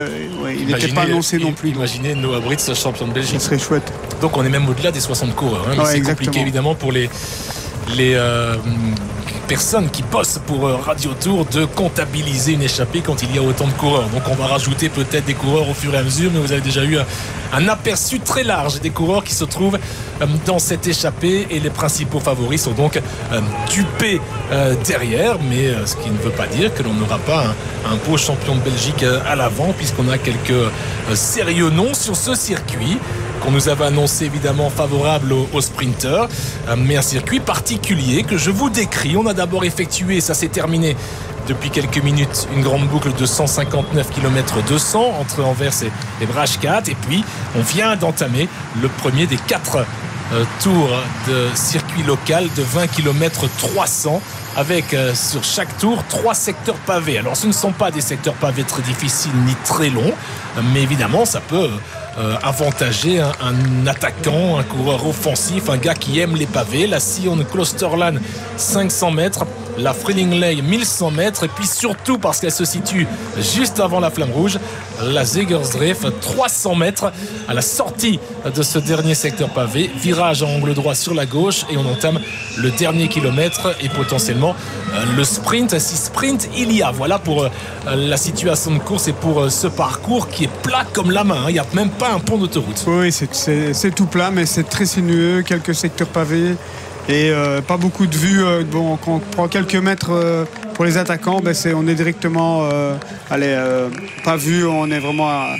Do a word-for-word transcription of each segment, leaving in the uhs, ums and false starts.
Euh, ouais, il n'était pas annoncé non plus. Imaginez Noah Britz, champion de Belgique. Ça serait chouette. Donc on est même au-delà des soixante coureurs. Hein, mais ouais, c'est exactement. compliqué évidemment pour les, les euh, personnes qui bossent pour Radio Tour de comptabiliser une échappée quand il y a autant de coureurs. Donc on va rajouter peut-être des coureurs au fur et à mesure, mais vous avez déjà eu un, un aperçu très large des coureurs qui se trouvent euh, dans cette échappée, et les principaux favoris sont donc euh, dupés euh, derrière, mais euh, ce qui ne veut pas dire que l'on n'aura pas un, un beau champion de Belgique euh, à l'avant, puisqu'on a quelques euh, sérieux noms sur ce circuit qu'on nous avait annoncé évidemment favorable aux, aux sprinteurs, euh, mais un circuit particulier que je vous décris. On a d'abord effectué, ça s'est terminé depuis quelques minutes, une grande boucle de cent cinquante-neuf kilomètres deux cents entre Anvers et, et Brashkat, et puis on vient d'entamer le premier des quatre euh, tours de circuit local de vingt kilomètres trois cents, avec euh, sur chaque tour trois secteurs pavés. Alors ce ne sont pas des secteurs pavés très difficiles ni très longs, mais évidemment ça peut euh, avantager un, un attaquant, un coureur offensif, un gars qui aime les pavés. La Sion Klosterland cinq cents mètres, la Frelingley mille cent mètres, et puis surtout parce qu'elle se situe juste avant la flamme rouge, la Zegersdreef trois cents mètres à la sortie de ce dernier secteur pavé, virage à angle droit sur la gauche, et on entame le dernier kilomètre et potentiellement euh, le sprint, si sprint il y a. Voilà pour euh, la situation de course et pour euh, ce parcours qui est plat comme la main, il n'y a même pas un pont d'autoroute. Oui, c'est, c'est, c'est tout plat, mais c'est très sinueux, quelques secteurs pavés et euh, pas beaucoup de vues. Euh, bon, quand on prend quelques mètres euh, pour les attaquants, ben c'est, on est directement euh, allez, euh, pas vu, on est vraiment à,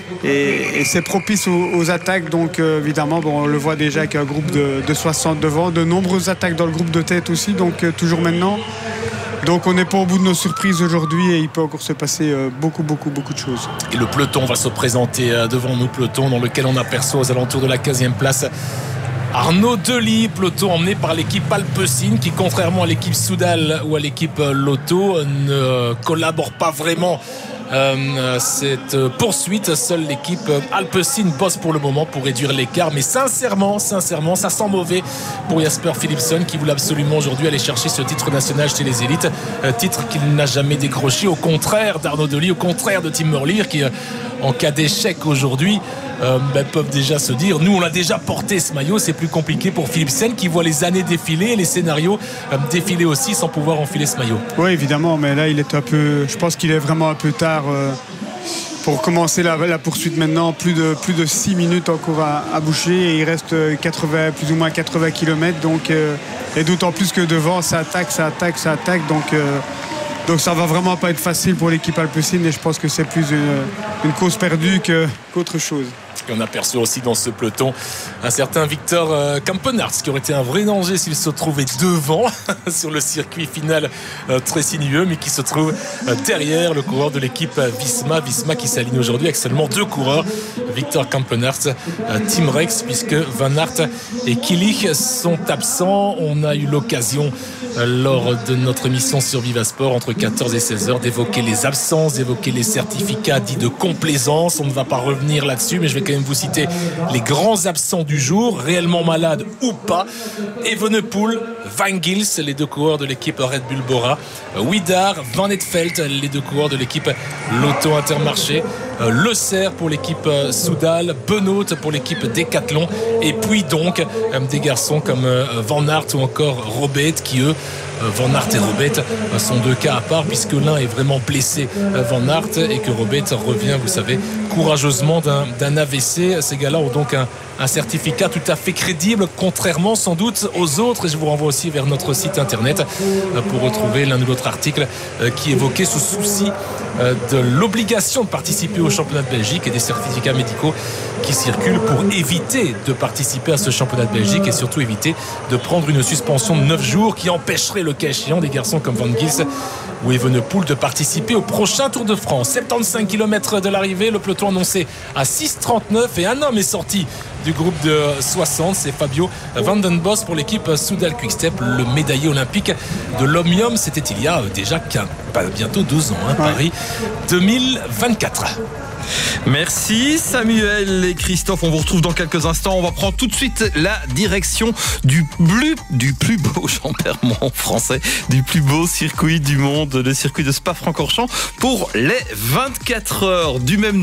et, et c'est propice aux, aux attaques. Donc euh, évidemment, bon, on le voit déjà avec un groupe de, de soixante devant, de nombreuses attaques dans le groupe de tête aussi, donc euh, toujours maintenant. Donc on n'est pas au bout de nos surprises aujourd'hui, et il peut encore se passer euh, beaucoup, beaucoup, beaucoup de choses. Et le peloton va se présenter euh, devant nous, peloton dans lequel on aperçoit aux alentours de la quinzième place Arnaud Delis, peloton emmené par l'équipe Alpecin, qui contrairement à l'équipe Soudal ou à l'équipe Lotto ne collabore pas vraiment Euh, cette poursuite. Seule l'équipe Alpecin bosse pour le moment pour réduire l'écart, mais sincèrement, sincèrement, ça sent mauvais pour Jasper Philipsen, qui voulait absolument aujourd'hui aller chercher ce titre national chez les élites, euh, titre qu'il n'a jamais décroché, au contraire d'Arnaud Delis, au contraire de Tim Merlier, qui en cas d'échec aujourd'hui euh, ben, peuvent déjà se dire, nous on l'a déjà porté ce maillot. C'est plus compliqué pour Philipsen, qui voit les années défiler et les scénarios euh, défiler aussi sans pouvoir enfiler ce maillot. Oui, évidemment, mais là il est un peu, je pense qu'il est vraiment un peu tard euh, pour commencer la, la poursuite maintenant. Plus de, plus de six minutes encore à, à boucher, et il reste quatre-vingts, plus ou moins quatre-vingts kilomètres, donc, euh, et d'autant plus que devant ça attaque, ça attaque, ça attaque, donc euh, Donc ça va vraiment pas être facile pour l'équipe Alpecin, et je pense que c'est plus une, une cause perdue que, qu'autre chose. Et on aperçoit aussi dans ce peloton un certain Victor euh, Kampenarts, qui aurait été un vrai danger s'il se trouvait devant sur le circuit final euh, très sinueux, mais qui se trouve euh, derrière le coureur de l'équipe Visma. Visma qui s'aligne aujourd'hui avec seulement deux coureurs, Victor Kampenarts, euh, Tim Rex, puisque Van Aert et Killich sont absents. On a eu l'occasion euh, lors de notre émission sur Vivasport entre quatorze et seize heures d'évoquer les absences, d'évoquer les certificats dits de complaisance. On ne va pas revenir là-dessus, mais je vais quand même vous citer les grands absents du jour, réellement malades ou pas. Evenepoel, Van Gils, les deux coureurs de l'équipe Red Bull Bora, Widar, Van Etfeldt, les deux coureurs de l'équipe Lotto Intermarché, Le Serre pour l'équipe Soudal, Benoît pour l'équipe Decathlon, et puis donc des garçons comme Van Aert ou encore Robert, qui eux, Van Aert et Robert, sont deux cas à part, puisque l'un est vraiment blessé, Van Aert, et que Robert revient, vous savez, courageusement d'un, d'un A V C. Ces gars-là ont donc un, un certificat tout à fait crédible, contrairement sans doute aux autres. Et je vous renvoie aussi vers notre site internet pour retrouver l'un ou l'autre article qui évoquait ce souci de l'obligation de participer au championnat de Belgique et des certificats médicaux qui circulent pour éviter de participer à ce championnat de Belgique, et surtout éviter de prendre une suspension de neuf jours qui empêcherait le cas échéant des garçons comme Van Gils ou Evenepoel de participer au prochain Tour de France. soixante-quinze kilomètres de l'arrivée, le peloton annoncé à six trente-neuf, et un homme est sorti du groupe de soixante, c'est Fabio Van den Bos pour l'équipe Soudal Quickstep, le médaillé olympique de l'Omnium. C'était il y a déjà bientôt deux ans, hein, Paris deux mille vingt-quatre. Merci Samuel et Christophe. On vous retrouve dans quelques instants. On va prendre tout de suite la direction du plus, du plus beau, j'en perds mon français, du plus beau circuit du monde, le circuit de Spa-Francorchamps, pour les vingt-quatre heures du même